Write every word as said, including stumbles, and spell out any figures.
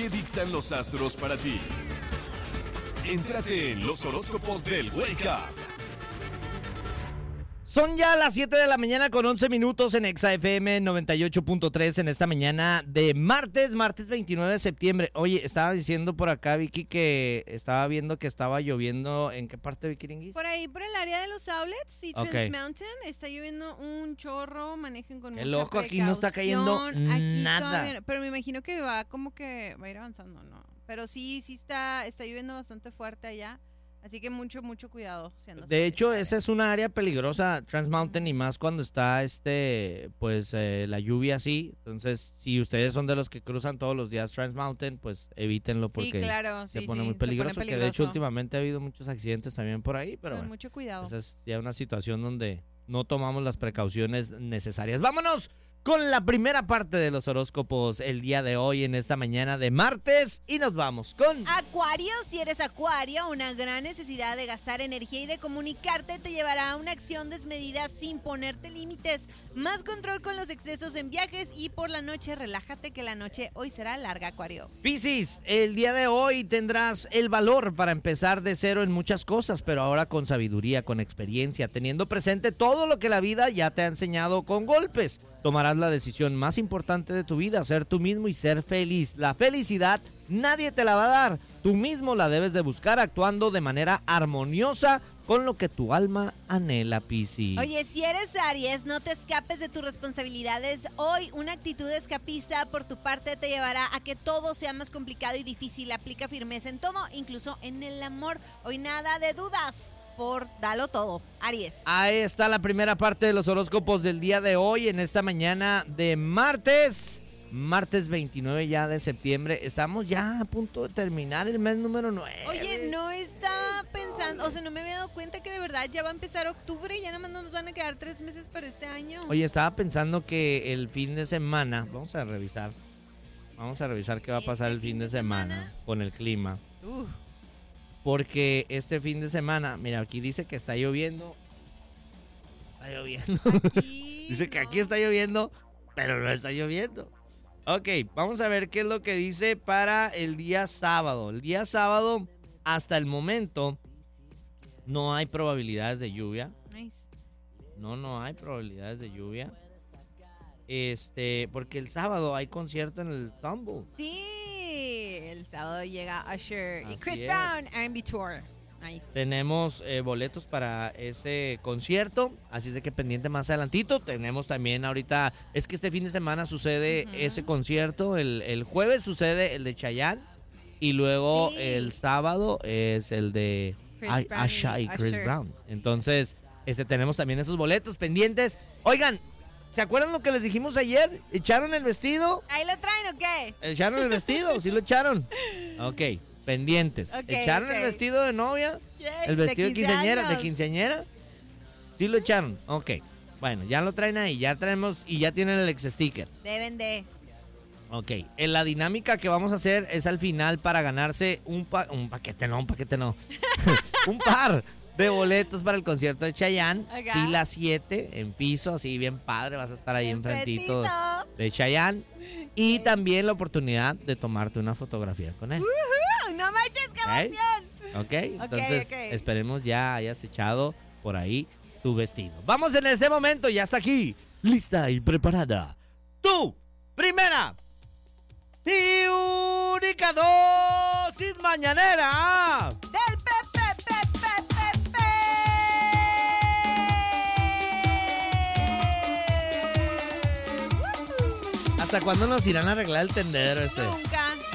¿Qué dictan los astros para ti? Entrate en los horóscopos del Wake Up. Son ya las siete de la mañana con once minutos en Exa F M noventa y ocho punto tres en esta mañana de martes, martes veintinueve de septiembre. Oye, estaba diciendo por acá, Vicky, que estaba viendo que estaba lloviendo. ¿En qué parte, Vicky Ringuis? Por ahí, por el área de los outlets y Trans Okay. Mountain. Está lloviendo un chorro, manejen con Qué mucha loco, aquí no está cayendo Aquí nada. todavía- pero me imagino que va como que va a ir avanzando, ¿no? Pero sí, sí está, está lloviendo bastante fuerte allá. Así que mucho, mucho cuidado. Si andas De por hecho, esa esa es una área peligrosa, Trans Mountain, y más cuando está este, pues eh, la lluvia así. Entonces, si ustedes son de los que cruzan todos los días Trans Mountain, pues evítenlo área. porque Sí, claro, sí, se pone sí, muy peligroso, pone que de hecho peligroso. últimamente ha habido muchos accidentes también por ahí, pero Con bueno, mucho cuidado. esa es ya una situación donde no tomamos las precauciones necesarias. ¡Vámonos con la primera parte de los horóscopos el día de hoy en esta mañana de martes! Y nos vamos con... Acuario, si eres Acuario, una gran necesidad de gastar energía y de comunicarte te llevará a una acción desmedida sin ponerte límites. Más control con los excesos en viajes y por la noche relájate que la noche hoy será larga, Acuario. Piscis, el día de hoy tendrás el valor para empezar de cero en muchas cosas, pero ahora con sabiduría, con experiencia, teniendo presente todo lo que la vida ya te ha enseñado con golpes. Tomarás la decisión más importante de tu vida, ser tú mismo y ser feliz. La felicidad nadie te la va a dar, tú mismo la debes de buscar actuando de manera armoniosa con lo que tu alma anhela, Piscis. Oye, si eres Aries, no te escapes de tus responsabilidades. Hoy una actitud escapista por tu parte te llevará a que todo sea más complicado y difícil. Aplica firmeza en todo, incluso en el amor. Hoy nada de dudas. Por dalo todo, Aries. Ahí está la primera parte de los horóscopos del día de hoy en esta mañana de martes, martes veintinueve ya de septiembre. Estamos ya a punto de terminar el mes número nueve. Oye, no estaba pensando, o sea, no me había dado cuenta que de verdad ya va a empezar octubre y ya nada más nos van a quedar tres meses para este año. Oye, estaba pensando que el fin de semana, vamos a revisar, vamos a revisar qué va a pasar ¿Este el fin fin de de semana semana? con el clima. Uf. Porque este fin de semana, mira, aquí dice que está lloviendo. Está lloviendo. Aquí, Dice que no. aquí está lloviendo, pero no está lloviendo. Ok, vamos a ver qué es lo que dice para el día sábado. El día sábado, hasta el momento, no hay probabilidades de lluvia. Nice. No, no hay probabilidades de lluvia. Este, porque el sábado hay concierto en el Tumble. Sí, el sábado llega Usher y Así Chris es. Brown R and B Tour. Nice. Tenemos eh, boletos para ese concierto, así es de que pendiente más adelantito. Tenemos también ahorita, es que este fin de semana sucede Ujú. ese concierto, el, el jueves sucede el de Chayanne y luego Sí. el sábado es el de Chris Ay- Brown y Asha y Chris Usher. Brown. Entonces, este tenemos también esos boletos pendientes. Oigan, ¿se acuerdan lo que les dijimos ayer? ¿Echaron el vestido? ¿Ahí lo traen o qué? ¿Echaron el vestido? ¿Sí lo echaron? Ok, pendientes. Ok, ¿Echaron ok. el vestido de novia? Yay, ¿El vestido de, quince quinceañera? ¿De años. quinceañera? ¿Sí lo echaron? Ok. Bueno, ya lo traen ahí, ya traemos y ya tienen el ex sticker. Deben de. Ok. En la dinámica que vamos a hacer es al final para ganarse un, pa un paquete, no, un paquete no. un par de boletos para el concierto de Chayanne. Acá. Fila siete en piso, así bien padre. Vas a estar ahí enfrentito Enfrentito. de Chayanne. Y también la oportunidad de tomarte una fotografía con él. ¡Uh! ¡No manches, qué Ok. emoción! Ok, entonces ok. esperemos ya hayas echado por ahí tu vestido. Vamos en este momento, ya está aquí, lista y preparada. Tu primera y única dosis mañanera. ¡Del Pepe, Pepe, Pepe! ¿Hasta cuándo nos irán a arreglar el tendedero este? Nunca.